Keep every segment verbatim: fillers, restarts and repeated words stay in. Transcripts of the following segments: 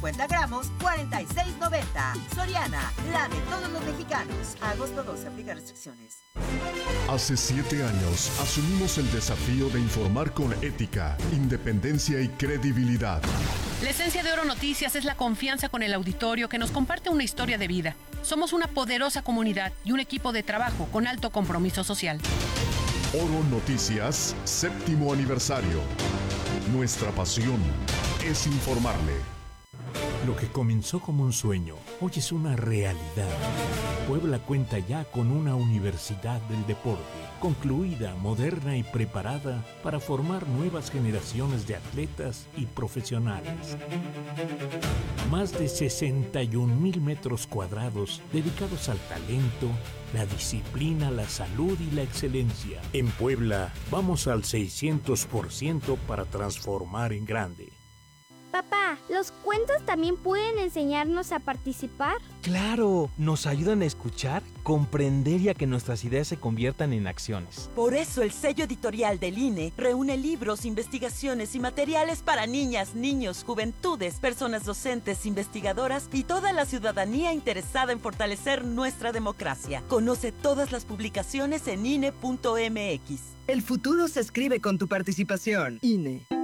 cincuenta gramos, cuarenta y seis noventa. Soriana, la de todos los mexicanos. A agosto doce, aplica restricciones. Hace siete años asumimos el desafío de informar con ética, independencia y credibilidad. La esencia de Oro Noticias es la confianza con el auditorio que nos comparte una historia de vida. Somos una poderosa comunidad y un equipo de trabajo con alto compromiso social. Oro Noticias, séptimo aniversario. Nuestra pasión es informarle. Lo que comenzó como un sueño, hoy es una realidad. Puebla cuenta ya con una universidad del deporte, concluida, moderna y preparada para formar nuevas generaciones de atletas y profesionales. Más de sesenta y un mil metros cuadrados dedicados al talento, la disciplina, la salud y la excelencia. En Puebla, vamos al seiscientos por ciento para transformar en grande. Papá, ¿los cuentos también pueden enseñarnos a participar? ¡Claro! Nos ayudan a escuchar, comprender y a que nuestras ideas se conviertan en acciones. Por eso el sello editorial del I N E reúne libros, investigaciones y materiales para niñas, niños, juventudes, personas docentes, investigadoras y toda la ciudadanía interesada en fortalecer nuestra democracia. Conoce todas las publicaciones en I N E punto M X. El futuro se escribe con tu participación. I N E.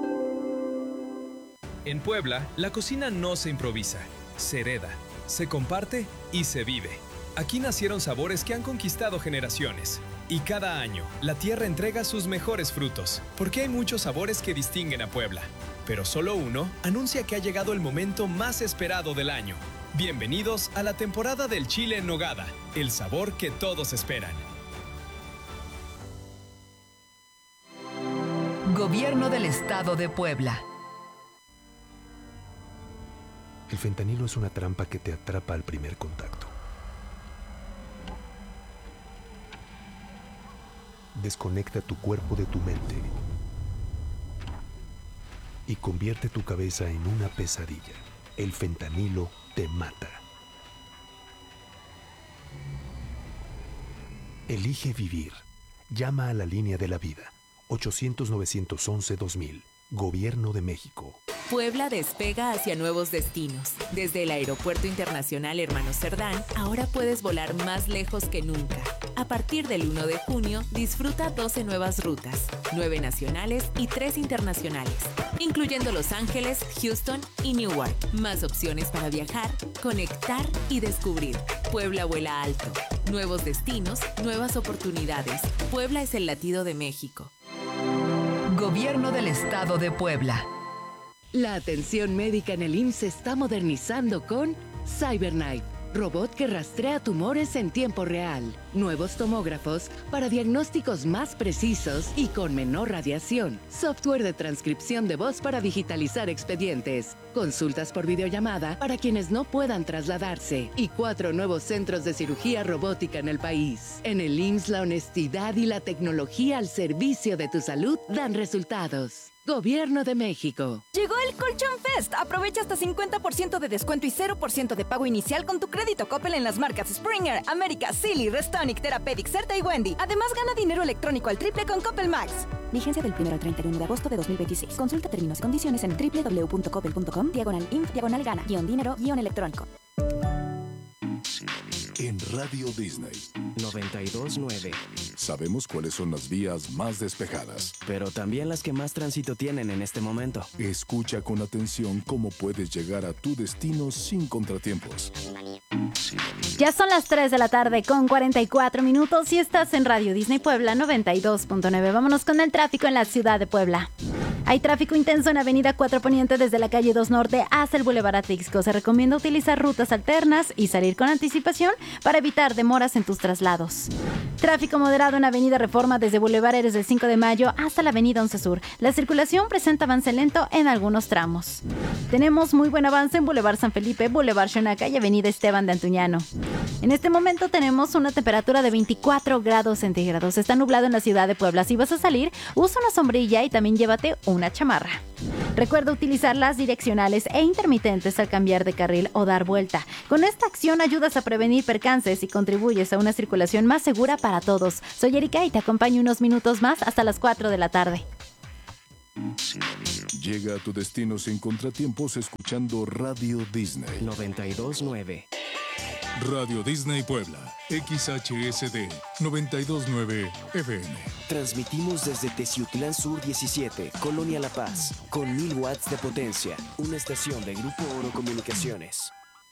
En Puebla, la cocina no se improvisa, se hereda, se comparte y se vive. Aquí nacieron sabores que han conquistado generaciones. Y cada año, la tierra entrega sus mejores frutos, porque hay muchos sabores que distinguen a Puebla. Pero solo uno anuncia que ha llegado el momento más esperado del año. Bienvenidos a la temporada del chile en nogada, el sabor que todos esperan. Gobierno del Estado de Puebla. El fentanilo es una trampa que te atrapa al primer contacto. Desconecta tu cuerpo de tu mente y convierte tu cabeza en una pesadilla. El fentanilo te mata. Elige vivir. Llama a la línea de la vida. ochocientos, novecientos once, dos mil. Gobierno de México. Puebla despega hacia nuevos destinos. Desde el Aeropuerto Internacional Hermano Cerdán, ahora puedes volar más lejos que nunca. A partir del uno de junio, disfruta doce nuevas rutas, nueve nacionales y tres internacionales, incluyendo Los Ángeles, Houston y Newark. Más opciones para viajar, conectar y descubrir. Puebla vuela alto. Nuevos destinos, nuevas oportunidades. Puebla es el latido de México. Gobierno del Estado de Puebla. La atención médica en el I M S S se está modernizando con CyberKnife, robot que rastrea tumores en tiempo real. Nuevos tomógrafos para diagnósticos más precisos y con menor radiación. Software de transcripción de voz para digitalizar expedientes. Consultas por videollamada para quienes no puedan trasladarse. Y cuatro nuevos centros de cirugía robótica en el país. En el I M S S, la honestidad y la tecnología al servicio de tu salud dan resultados. Gobierno de México. Llegó el Colchón Fest. Aprovecha hasta cincuenta por ciento de descuento y cero por ciento de pago inicial con tu crédito Coppel en las marcas Springer, América, Silly, Restonic, Therapeutic, Certa y Wendy. Además, gana dinero electrónico al triple con Coppel Max. Vigencia del primero al treinta y uno de agosto de dos mil veintiséis. Consulta términos y condiciones en doble u doble u doble u punto coppel punto com, diagonal inf, diagonal gana, guión dinero, guión electrónico. En Radio Disney noventa y dos punto nueve. Sabemos cuáles son las vías más despejadas, pero también las que más tránsito tienen en este momento. Escucha con atención cómo puedes llegar a tu destino sin contratiempos. Ya son las tres de la tarde con cuarenta y cuatro minutos y estás en Radio Disney Puebla noventa y dos punto nueve. Vámonos con el tráfico en la ciudad de Puebla. Hay tráfico intenso en Avenida cuatro Poniente desde la calle dos Norte hasta el Boulevard Atlixco. Se recomienda utilizar rutas alternas y salir con anticipación para evitar demoras en tus traslados. Tráfico moderado en Avenida Reforma desde Boulevard Eres del cinco de mayo hasta la Avenida once Sur. La circulación presenta avance lento en algunos tramos. Tenemos muy buen avance en Boulevard San Felipe, Boulevard Xonaca y Avenida Esteban de Antuñano. En este momento tenemos una temperatura de veinticuatro grados centígrados. Está nublado en la ciudad de Puebla. Si vas a salir, usa una sombrilla y también llévate una chamarra. Recuerda utilizar las direccionales e intermitentes al cambiar de carril o dar vuelta. Con esta acción ayudas a prevenir percances y contribuyes a una circulación más segura para todos. Soy Erika y te acompaño unos minutos más hasta las cuatro de la tarde. Llega a tu destino sin contratiempos escuchando Radio Disney. noventa y dos nueve. Radio Disney Puebla, X H S D noventa y dos nueve F M. Transmitimos desde Teciutlán Sur diecisiete, Colonia La Paz, con mil watts de potencia. Una estación de Grupo Oro Comunicaciones.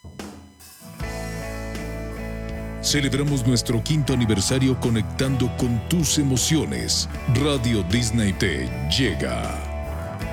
Celebramos nuestro quinto aniversario conectando con tus emociones. Radio Disney te llega.